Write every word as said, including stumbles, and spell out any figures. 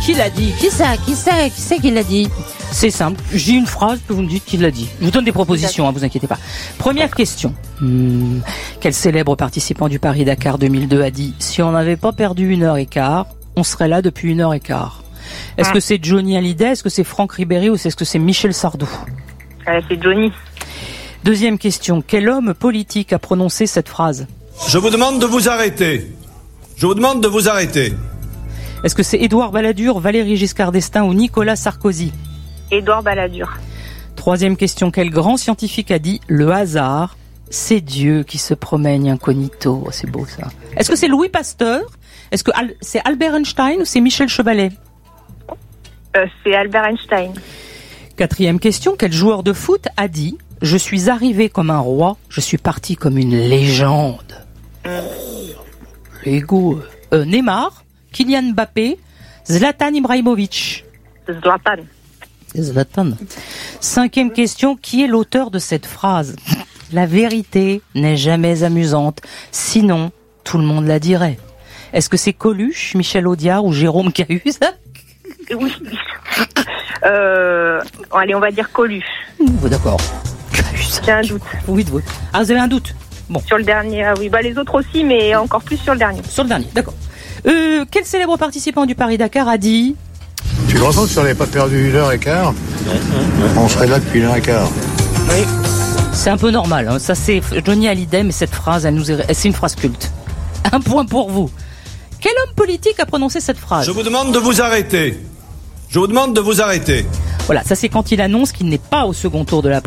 Qui l'a dit? Qui ça? Qui c'est? Qui c'est qui l'a dit? C'est simple. J'ai une phrase que vous me dites qui l'a dit. Je vous donne des propositions, hein, vous inquiétez pas. Première question. Hmm, quel célèbre participant du Paris-Dakar deux mille deux a dit « Si on n'avait pas perdu une heure et quart, on serait là depuis une heure et quart ». Est-ce ah. que c'est Johnny Hallyday? Est-ce que c'est Franck Ribéry? Ou est-ce que c'est Michel Sardou? euh, C'est Johnny. Deuxième question. Quel homme politique a prononcé cette phrase? Je vous demande de vous arrêter. Je vous demande de vous arrêter. Est-ce que c'est Édouard Balladur, Valéry Giscard d'Estaing ou Nicolas Sarkozy? Édouard Balladur. Troisième question. Quel grand scientifique a dit « Le hasard, c'est Dieu qui se promène incognito ». C'est beau ça. Est-ce que c'est Louis Pasteur? Est-ce que Al- c'est Albert Einstein ou c'est Michel Chevalet? euh, C'est Albert Einstein. Quatrième question. Quel joueur de foot a dit « Je suis arrivé comme un roi, je suis parti comme une légende mmh. ». L'ego. Euh, Neymar, Kylian Mbappé, Zlatan Ibrahimovic. Zlatan. Zlatan. Cinquième question, qui est l'auteur de cette phrase? La vérité n'est jamais amusante, sinon tout le monde la dirait. Est-ce que c'est Coluche, Michel Audiard ou Jérôme Cahuzac? Oui. Euh, allez, on va dire Coluche. Oh, d'accord. Cahuzac. J'ai un doute. Oui, oui. Ah, vous avez un doute? Bon. Sur le dernier, ah oui. Bah, les autres aussi, mais encore plus sur le dernier. Sur le dernier, d'accord. Euh, quel célèbre participant du Paris-Dakar a dit... Tu te rends compte que si on n'avait pas perdu une heure et quart, on serait là depuis une heure et quart. Oui. C'est un peu normal, hein. Ça c'est Johnny Hallyday, mais cette phrase, elle nous est... c'est une phrase culte. Un point pour vous. Quel homme politique a prononcé cette phrase? Je vous demande de vous arrêter. Je vous demande de vous arrêter. Voilà, ça c'est quand il annonce qu'il n'est pas au second tour de la